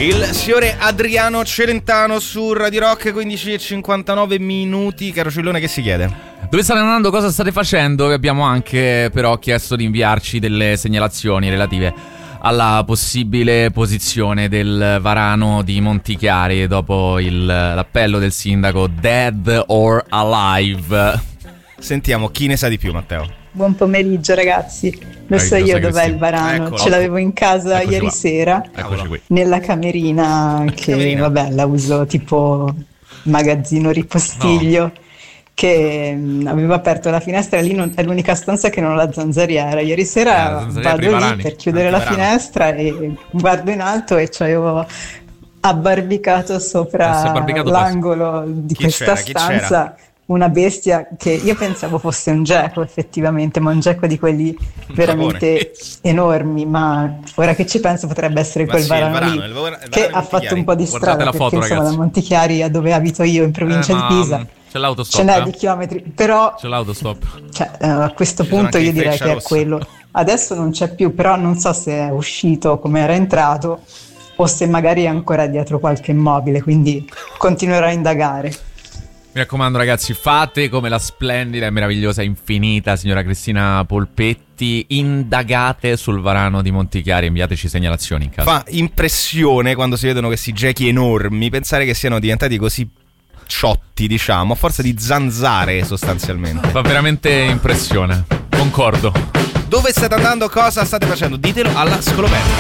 Il signore Adriano Celentano su Radio Rock, 15:59. Caro Cellone, che si chiede? Dove state andando, cosa state facendo? Vi abbiamo anche però chiesto di inviarci delle segnalazioni relative alla possibile posizione del varano di Montichiari dopo l'appello del sindaco Dead or Alive. Sentiamo chi ne sa di più, Matteo. Buon pomeriggio ragazzi, lo so io dov'è il varano. Eccolo. Ce l'avevo in casa ieri qua. sera, Eccoci qui. nella camerina che vabbè la uso tipo magazzino ripostiglio, che avevo aperto la finestra, lì è l'unica stanza che non ho la zanzariera. Ieri sera la zanzariera per i vado lì varani. per chiudere la Antivarano. finestra e guardo in alto e c'avevo abbarbicato sopra Si è abbarbicato l'angolo di Chi questa c'era? Chi stanza una bestia che io pensavo fosse un geco effettivamente, ma un geco di quelli veramente enormi, ma ora che ci penso potrebbe essere Ma quel sì, varano, il varano, lì il varano che di ha fatto Montichiari. un po' di Guardate strada la perché foto, insomma ragazzi. da Montichiari a dove abito io in provincia di Pisa C'è l'autostop. ce n'è di chilometri, però C'è l'autostop. cioè, a questo Ci sono punto anche io i direi Freccia che è Rossa. quello. Adesso non c'è più, però non so se è uscito come era entrato o se magari è ancora dietro qualche immobile, quindi continuerò a indagare. Mi raccomando ragazzi, fate come la splendida e meravigliosa infinita signora Cristina Polpetti, indagate sul varano di Montichiari, inviateci segnalazioni in caso. Fa impressione quando si vedono questi gechi enormi pensare che siano diventati così ciotti, diciamo, a forza di zanzare sostanzialmente. Fa veramente impressione, concordo. Dove state andando? Cosa state facendo? Ditelo alla Scolopendra.